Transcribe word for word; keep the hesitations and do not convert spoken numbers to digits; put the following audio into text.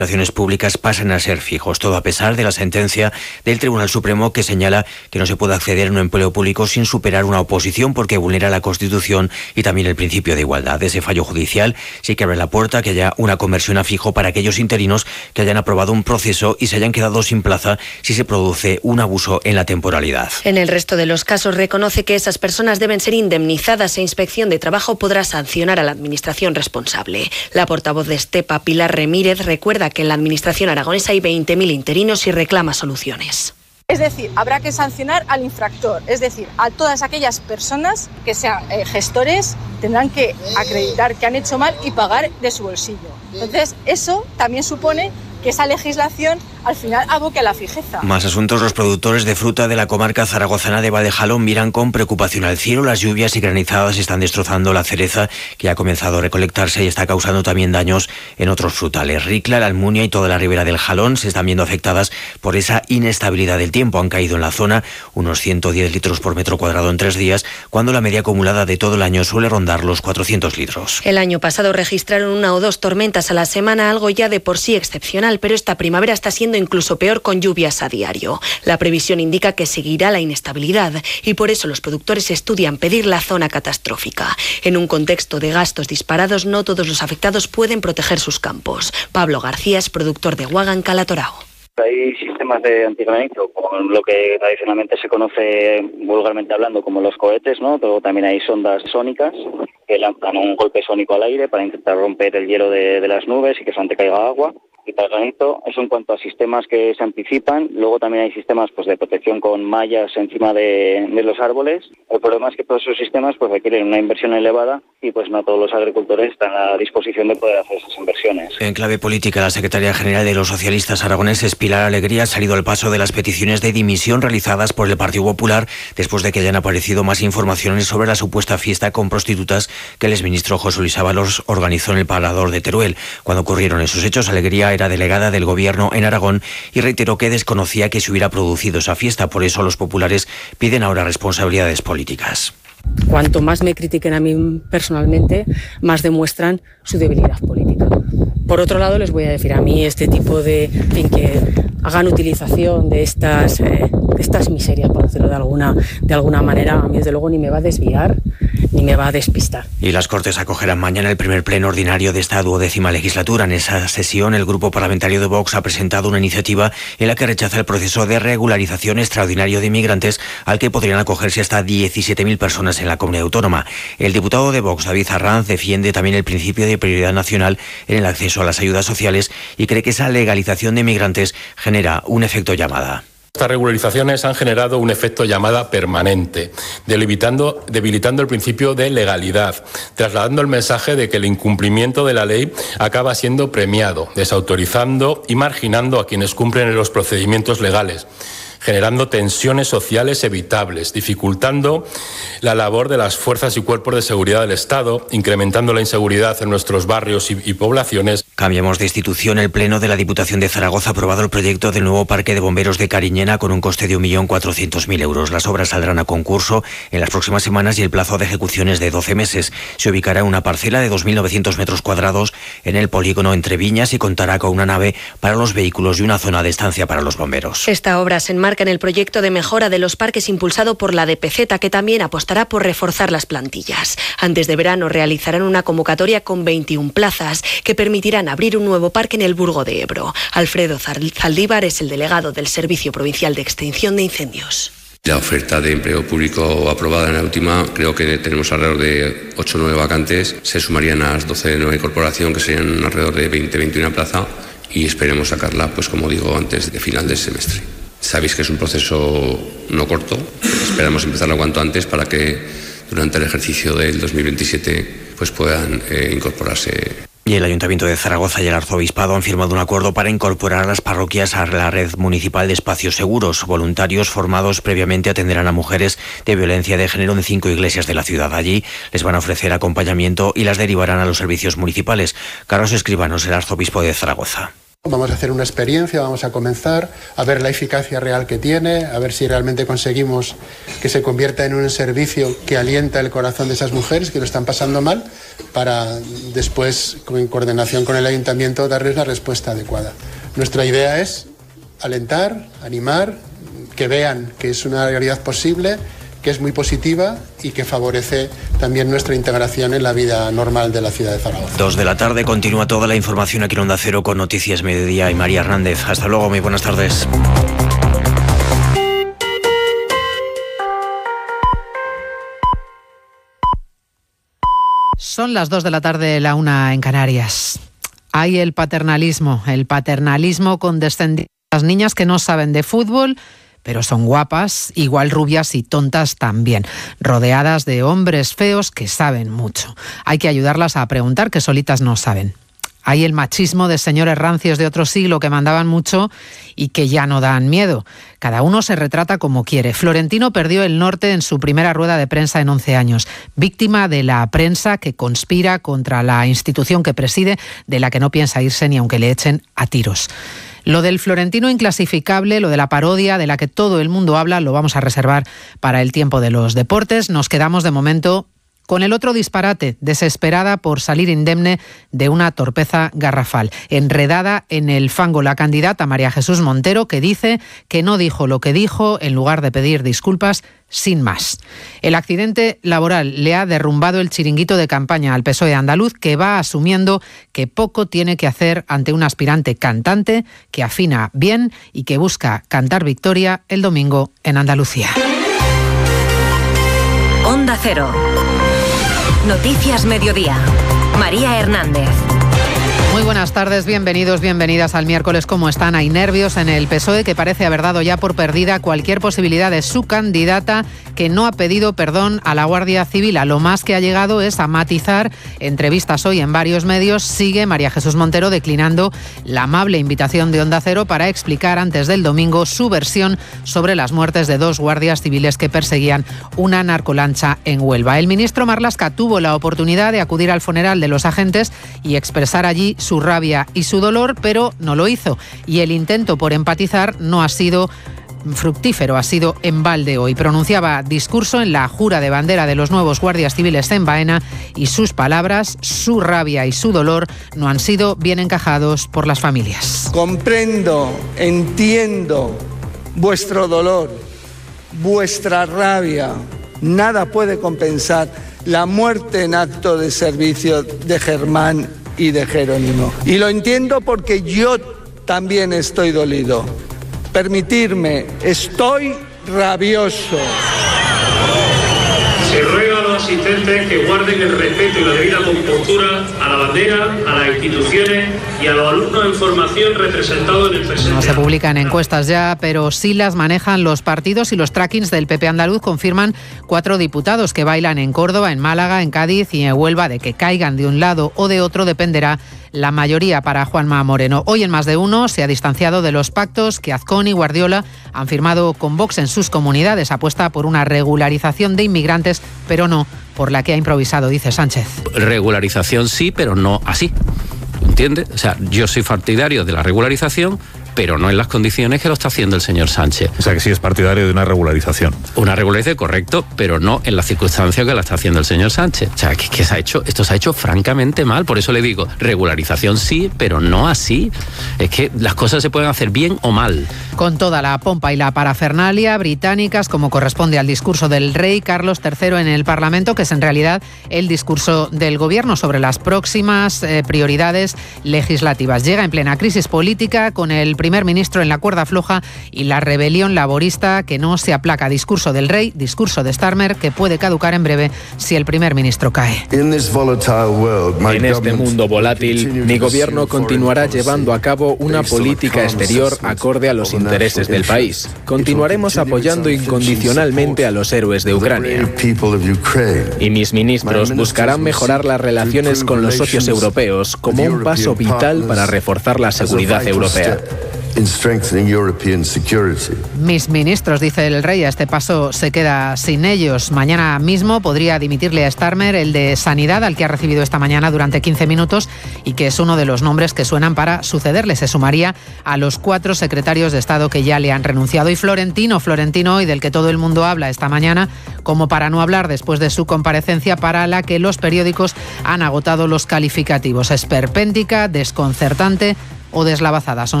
Relaciones públicas pasan a ser fijos, todo a pesar de la sentencia del Tribunal Supremo que señala que no se puede acceder a un empleo público sin superar una oposición porque vulnera la Constitución y también el principio de igualdad. Ese fallo judicial sí que abre la puerta a que haya una conversión a fijo para aquellos interinos que hayan aprobado un proceso y se hayan quedado sin plaza si se produce un abuso en la temporalidad. En el resto de los casos reconoce que esas personas deben ser indemnizadas e Inspección de Trabajo podrá sancionar a la administración responsable. La portavoz de Estepa, Pilar Remírez, recuerda que en la administración aragonesa hay veinte mil interinos y reclama soluciones. Es decir, habrá que sancionar al infractor, es decir, a todas aquellas personas que sean eh, gestores, tendrán que acreditar que han hecho mal y pagar de su bolsillo. Entonces, eso también supone que esa legislación al final aboque a la fijeza. Más asuntos. Los productores de fruta de la comarca zaragozana de Valdejalón miran con preocupación al cielo. Las lluvias y granizadas están destrozando la cereza, que ha comenzado a recolectarse y está causando también daños en otros frutales. Ricla, la Almunia y toda la ribera del Jalón se están viendo afectadas por esa inestabilidad del tiempo. Han caído en la zona unos ciento diez litros por metro cuadrado en tres días, cuando la media acumulada de todo el año suele rondar los cuatrocientos litros. El año pasado registraron una o dos tormentas a la semana, algo ya de por sí excepcional, pero esta primavera está siendo incluso peor con lluvias a diario. La previsión indica que seguirá la inestabilidad y por eso los productores estudian pedir la zona catastrófica. En un contexto de gastos disparados, no todos los afectados pueden proteger sus campos. Pablo García es productor de guaga en Calatorao. Hay sistemas de antigranizo, con lo que tradicionalmente se conoce vulgarmente hablando como los cohetes, ¿no? Pero también hay sondas sónicas que lanzan un golpe sónico al aire para intentar romper el hielo de, de las nubes y que solamente caiga agua. Y para el granizo, eso en cuanto a sistemas que se anticipan. Luego también hay sistemas pues de protección con mallas encima de, de los árboles. El problema es que todos esos sistemas pues requieren una inversión elevada y pues no todos los agricultores están a disposición de poder hacer esas inversiones. En clave política, la secretaria general de los socialistas aragoneses, Pilar Alegría, ha salido al paso de las peticiones de dimisión realizadas por el Partido Popular después de que hayan aparecido más informaciones sobre la supuesta fiesta con prostitutas que el exministro José Luis Ábalos organizó en el Parador de Teruel. Cuando ocurrieron esos hechos, Alegría era delegada del Gobierno en Aragón y reiteró que desconocía que se hubiera producido esa fiesta. Por eso los populares piden ahora responsabilidades políticas. Cuanto más me critiquen a mí personalmente, más demuestran su debilidad política. Por otro lado, les voy a decir a mí este tipo de, en fin, que hagan utilización de estas, eh, de estas miserias, por decirlo de alguna, de alguna manera, a mí desde luego ni me va a desviar ni me va a despistar. Y las Cortes acogerán mañana el primer pleno ordinario de esta duodécima legislatura. En esa sesión, el grupo parlamentario de Vox ha presentado una iniciativa en la que rechaza el proceso de regularización extraordinario de inmigrantes al que podrían acogerse hasta diecisiete mil personas en la comunidad autónoma. El diputado de Vox, David Arranz, defiende también el principio de prioridad nacional en el acceso a las ayudas sociales y cree que esa legalización de inmigrantes genera un efecto llamada. Estas regularizaciones han generado un efecto llamada permanente, debilitando, debilitando el principio de legalidad, trasladando el mensaje de que el incumplimiento de la ley acaba siendo premiado, desautorizando y marginando a quienes cumplen los procedimientos legales, generando tensiones sociales evitables, dificultando la labor de las fuerzas y cuerpos de seguridad del Estado, incrementando la inseguridad en nuestros barrios y, y poblaciones. Cambiamos de institución. El Pleno de la Diputación de Zaragoza ha aprobado el proyecto del nuevo Parque de Bomberos de Cariñena con un coste de un millón cuatrocientos mil euros. Las obras saldrán a concurso en las próximas semanas y el plazo de ejecución es de doce meses. Se ubicará en una parcela de dos mil novecientos metros cuadrados en el polígono Entre Viñas y contará con una nave para los vehículos y una zona de estancia para los bomberos. Esta obra se enmarca en el proyecto de mejora de los parques impulsado por la D P Z, que también apostará por reforzar las plantillas. Antes de verano realizarán una convocatoria con veintiuna plazas que permitirán abrir un nuevo parque en el Burgo de Ebro. Alfredo Zaldívar es el delegado del Servicio Provincial de Extinción de Incendios. La oferta de empleo público aprobada en la última, creo que tenemos alrededor de ocho o nueve vacantes. Se sumarían a las doce de nueva incorporación, que serían alrededor de veinte a veintiuna plazas, y esperemos sacarla, pues como digo, antes de final del semestre. Sabéis que es un proceso no corto, esperamos empezarlo cuanto antes para que durante el ejercicio del dos mil veintisiete pues puedan eh, incorporarse. Y el Ayuntamiento de Zaragoza y el Arzobispado han firmado un acuerdo para incorporar a las parroquias a la red municipal de espacios seguros. Voluntarios formados previamente atenderán a mujeres de violencia de género en cinco iglesias de la ciudad. Allí les van a ofrecer acompañamiento y las derivarán a los servicios municipales. Carlos Escribanos, el Arzobispo de Zaragoza. Vamos a hacer una experiencia, vamos a comenzar a ver la eficacia real que tiene, a ver si realmente conseguimos que se convierta en un servicio que alienta el corazón de esas mujeres que lo están pasando mal, para después, en coordinación con el ayuntamiento, darles la respuesta adecuada. Nuestra idea es alentar, animar, que vean que es una realidad posible, que es muy positiva y que favorece también nuestra integración en la vida normal de la ciudad de Zaragoza. Dos de la tarde, continúa toda la información aquí en Onda Cero con Noticias Mediodía y María Hernández. Hasta luego, muy buenas tardes. Son las dos de la tarde, la una en Canarias. Hay el paternalismo, el paternalismo condescendiente. Las niñas que no saben de fútbol, pero son guapas, igual rubias y tontas también, rodeadas de hombres feos que saben mucho. Hay que ayudarlas a preguntar, que solitas no saben. Hay el machismo de señores rancios de otro siglo que mandaban mucho y que ya no dan miedo. Cada uno se retrata como quiere. Florentino perdió el norte en su primera rueda de prensa en once años, víctima de la prensa que conspira contra la institución que preside, de la que no piensa irse ni aunque le echen a tiros. Lo del Florentino inclasificable, lo de la parodia de la que todo el mundo habla, lo vamos a reservar para el tiempo de los deportes. Nos quedamos de momento con el otro disparate, desesperada por salir indemne de una torpeza garrafal. Enredada en el fango la candidata María Jesús Montero, que dice que no dijo lo que dijo en lugar de pedir disculpas sin más. El accidente laboral le ha derrumbado el chiringuito de campaña al P S O E andaluz, que va asumiendo que poco tiene que hacer ante un aspirante cantante que afina bien y que busca cantar victoria el domingo en Andalucía. Onda Cero. Noticias Mediodía. María Hernández. Muy buenas tardes, bienvenidos, bienvenidas al miércoles. ¿Cómo están? Hay nervios en el P S O E, que parece haber dado ya por perdida cualquier posibilidad de su candidata, que no ha pedido perdón a la Guardia Civil. A lo más que ha llegado es a matizar entrevistas hoy en varios medios. Sigue María Jesús Montero declinando la amable invitación de Onda Cero para explicar antes del domingo su versión sobre las muertes de dos guardias civiles que perseguían una narcolancha en Huelva. El ministro Marlaska tuvo la oportunidad de acudir al funeral de los agentes y expresar allí su rabia y su dolor, pero no lo hizo. Y el intento por empatizar no ha sido fructífero, ha sido en balde hoy. Pronunciaba discurso en la jura de bandera de los nuevos guardias civiles en Baena y sus palabras, su rabia y su dolor no han sido bien encajados por las familias. Comprendo, entiendo vuestro dolor, vuestra rabia. Nada puede compensar la muerte en acto de servicio de Germán y de Jerónimo. Y lo entiendo porque yo también estoy dolido. Permitirme, estoy rabioso. Se ruega a los asistentes que guarden el respeto y la debida compostura a la bandera, a las instituciones y a los alumnos en formación representados en el presente. No se publican encuestas ya, pero sí las manejan los partidos, y los trackings del P P andaluz confirman cuatro diputados que bailan en Córdoba, en Málaga, en Cádiz y en Huelva. De que caigan de un lado o de otro dependerá la mayoría para Juanma Moreno. Hoy en Más de Uno se ha distanciado de los pactos que Azcón y Guardiola han firmado con Vox en sus comunidades. Apuesta por una regularización de inmigrantes, pero no por la que ha improvisado, dice Sánchez. Regularización sí, pero no así. ¿Entiende? O sea, yo soy partidario de la regularización, pero no en las condiciones que lo está haciendo el señor Sánchez. O sea, que sí es partidario de una regularización. Una regularización, correcto, pero no en las circunstancias que la está haciendo el señor Sánchez. O sea, que, que se ha hecho, esto se ha hecho francamente mal. Por eso le digo, regularización sí, pero no así. Es que las cosas se pueden hacer bien o mal. Con toda la pompa y la parafernalia británicas, como corresponde al discurso del rey Carlos tercero en el Parlamento, que es en realidad el discurso del Gobierno sobre las próximas eh, prioridades legislativas. Llega en plena crisis política, con el primer ministro en la cuerda floja y la rebelión laborista que no se aplaca. Discurso del rey, discurso de Starmer, que puede caducar en breve si el primer ministro cae. En este mundo volátil, mi gobierno continuará llevando a cabo una política exterior acorde a los intereses del país. Continuaremos apoyando incondicionalmente a los héroes de Ucrania. Y mis ministros buscarán mejorar las relaciones con los socios europeos como un paso vital para reforzar la seguridad europea. in strengthening European security. Mis ministros, dice el rey, a este paso se queda sin ellos. Mañana mismo podría dimitirle a Starmer, el de Sanidad, al que ha recibido esta mañana durante quince minutos y que es uno de los nombres que suenan para sucederle. Se sumaría a los cuatro secretarios de Estado que ya le han renunciado. Y Florentino, Florentino hoy, del que todo el mundo habla esta mañana, como para no hablar después de su comparecencia para la que los periódicos han agotado los calificativos. Esperpéntica, desconcertante o deslavazada. Son